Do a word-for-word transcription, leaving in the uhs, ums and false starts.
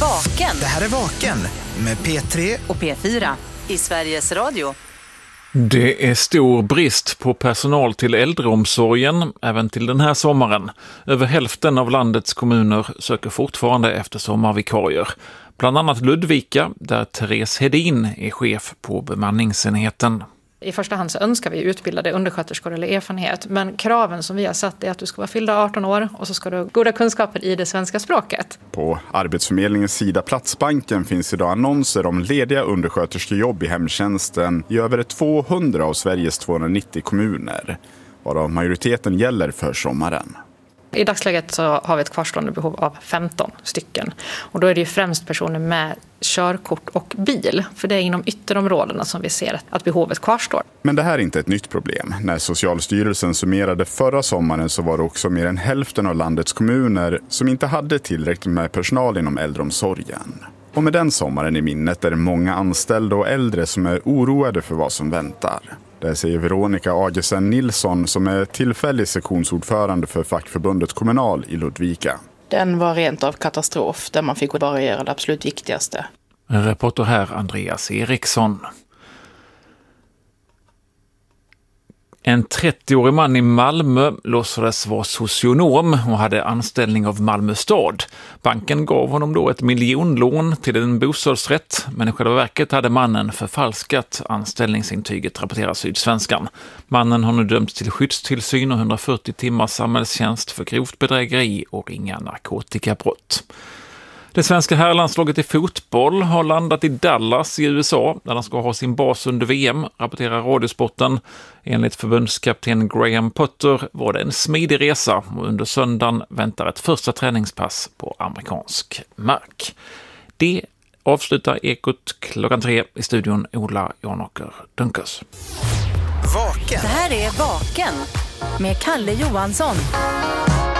Vaken. Det här är Vaken med P tre och P fyra i Sveriges Radio. Det är stor brist på personal till äldreomsorgen även till den här sommaren. Över hälften av landets kommuner söker fortfarande efter sommarvikarier. Bland annat Ludvika, där Therese Hedin är chef på bemanningsenheten. I första hand så önskar vi utbildade undersköterskor eller erfarenhet, men kraven som vi har satt är att du ska vara fyllda arton år och så ska du ha goda kunskaper i det svenska språket. På Arbetsförmedlingens sida Platsbanken finns idag annonser om lediga undersköterskejobb i hemtjänsten i över tvåhundra av Sveriges tvåhundranittio kommuner, varav majoriteten gäller för sommaren. I dagsläget så har vi ett kvarstående behov av femton stycken. Och då är det ju främst personer med körkort och bil. För det är inom ytterområdena som vi ser att behovet kvarstår. Men det här är inte ett nytt problem. När Socialstyrelsen summerade förra sommaren så var det också mer än hälften av landets kommuner som inte hade tillräckligt med personal inom äldreomsorgen. Och med den sommaren i minnet är det många anställda och äldre som är oroade för vad som väntar. Det säger Veronica Agesen Nilsson som är tillfällig sektionsordförande för fackförbundet Kommunal i Ludvika. Den var rent av katastrof där man fick bara göra det absolut viktigaste. En reporter här, Andreas Eriksson. En trettioårig man i Malmö låtsades vara socionom och hade anställning av Malmö stad. Banken gav honom då ett miljonlån till en bostadsrätt, men i själva verket hade mannen förfalskat anställningsintyget, rapporterar Sydsvenskan. Mannen har nu dömts till skyddstillsyn och hundrafyrtio timmars samhällstjänst för grovt bedrägeri och ringa narkotikabrott. Det svenska herrlandslaget i fotboll har landat i Dallas i U S A där de ska ha sin bas under V M, rapporterar Radiosporten. Enligt förbundskapten Graham Potter var det en smidig resa och under söndagen väntar ett första träningspass på amerikansk mark. Det avslutar Ekot klockan tre i studion Ola Janåker Dunkers. Vaken. Det här är Vaken med Kalle Johansson.